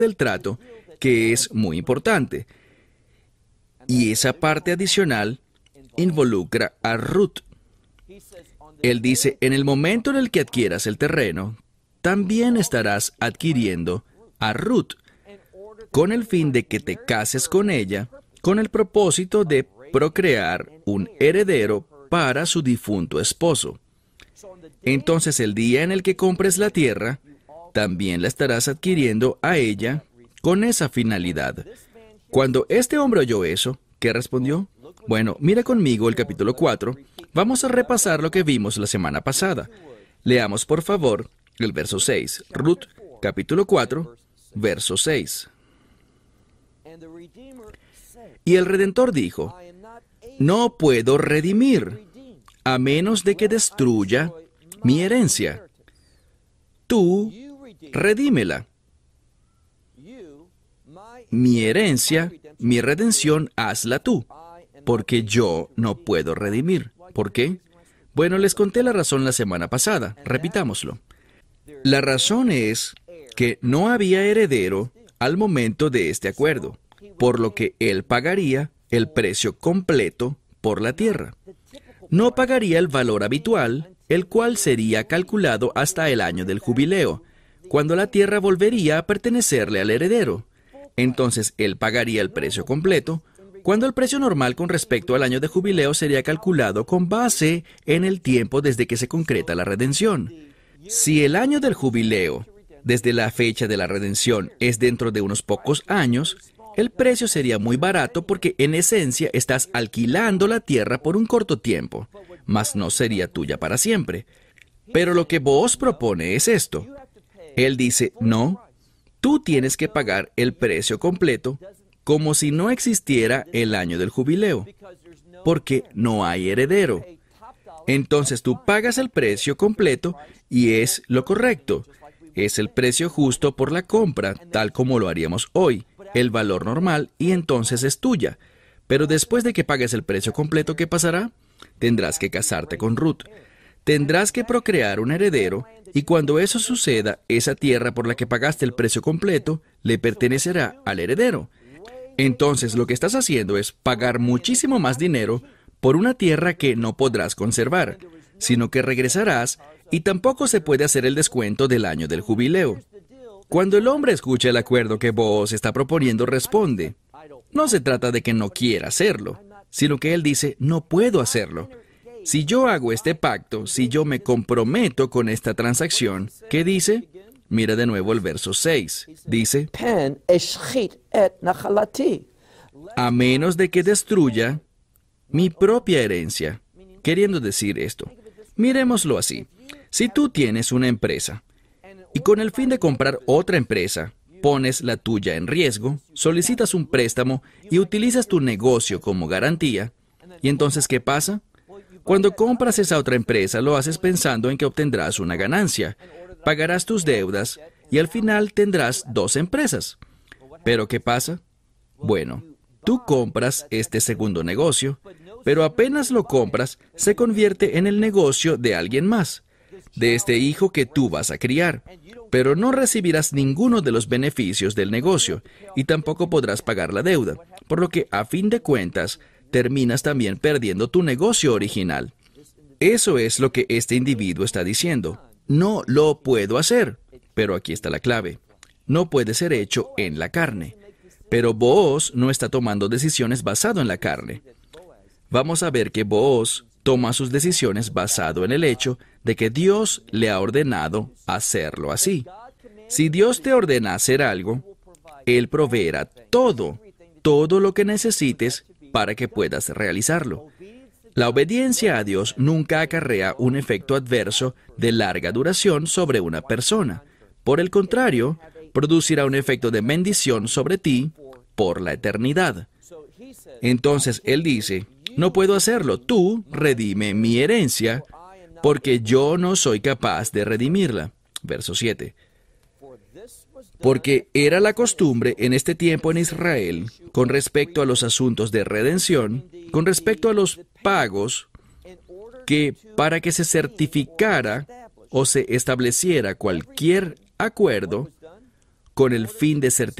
del trato que es muy importante. Y esa parte adicional involucra a Ruth. Él dice, en el momento en el que adquieras el terreno, también estarás adquiriendo a Ruth, con el fin de que te cases con ella, con el propósito de procrear un heredero para su difunto esposo. Entonces, el día en el que compres la tierra, también la estarás adquiriendo a ella con esa finalidad. Cuando este hombre oyó eso, ¿qué respondió? Bueno, mira conmigo el capítulo 4. Vamos a repasar lo que vimos la semana pasada. Leamos, por favor, el verso 6. Ruth, capítulo 4, verso 6. Y el Redentor dijo, no puedo redimir, a menos de que destruya mi herencia. Tú, redímela. Mi herencia, mi redención, hazla tú, porque yo no puedo redimir. ¿Por qué? Bueno, les conté la razón la semana pasada. Repitámoslo. La razón es que no había heredero al momento de este acuerdo, por lo que él pagaría el precio completo por la tierra. No pagaría el valor habitual, el cual sería calculado hasta el año del jubileo, cuando la tierra volvería a pertenecerle al heredero. Entonces él pagaría el precio completo, cuando el precio normal con respecto al año de jubileo sería calculado con base en el tiempo desde que se concreta la redención. Si el año del jubileo, desde la fecha de la redención, es dentro de unos pocos años, el precio sería muy barato porque en esencia estás alquilando la tierra por un corto tiempo, mas no sería tuya para siempre. Pero lo que Booz propone es esto. Él dice, no, tú tienes que pagar el precio completo como si no existiera el año del jubileo, porque no hay heredero. Entonces tú pagas el precio completo y es lo correcto. Es el precio justo por la compra, tal como lo haríamos hoy, el valor normal, y entonces es tuya. Pero después de que pagues el precio completo, ¿qué pasará? Tendrás que casarte con Ruth. Tendrás que procrear un heredero, y cuando eso suceda, esa tierra por la que pagaste el precio completo le pertenecerá al heredero. Entonces lo que estás haciendo es pagar muchísimo más dinero por una tierra que no podrás conservar, sino que regresarás, y tampoco se puede hacer el descuento del año del jubileo. Cuando el hombre escucha el acuerdo que Booz está proponiendo, responde, no se trata de que no quiera hacerlo, sino que él dice, no puedo hacerlo. Si yo hago este pacto, si yo me comprometo con esta transacción, ¿qué dice? Mira de nuevo el verso 6. Dice, a menos de que destruya mi propia herencia. Queriendo decir esto, miremoslo así. Si tú tienes una empresa y con el fin de comprar otra empresa, pones la tuya en riesgo, solicitas un préstamo y utilizas tu negocio como garantía, ¿y entonces qué pasa? Cuando compras esa otra empresa, lo haces pensando en que obtendrás una ganancia, pagarás tus deudas y al final tendrás dos empresas. ¿Pero qué pasa? Bueno, tú compras este segundo negocio, pero apenas lo compras, se convierte en el negocio de alguien más, de este hijo que tú vas a criar, pero no recibirás ninguno de los beneficios del negocio y tampoco podrás pagar la deuda, por lo que a fin de cuentas terminas también perdiendo tu negocio original. Eso es lo que este individuo está diciendo. No lo puedo hacer, pero aquí está la clave. No puede ser hecho en la carne. Pero Booz no está tomando decisiones basado en la carne. Vamos a ver que Booz toma sus decisiones basado en el hecho de que Dios le ha ordenado hacerlo así. Si Dios te ordena hacer algo, Él proveerá todo lo que necesites para que puedas realizarlo. La obediencia a Dios nunca acarrea un efecto adverso de larga duración sobre una persona. Por el contrario, producirá un efecto de bendición sobre ti por la eternidad. Entonces Él dice, no puedo hacerlo, tú redime mi herencia, porque yo no soy capaz de redimirla. Verso 7. Porque era la costumbre en este tiempo en Israel, con respecto a los asuntos de redención, con respecto a los pagos, que para que se certificara o se estableciera cualquier acuerdo, con el fin de certificar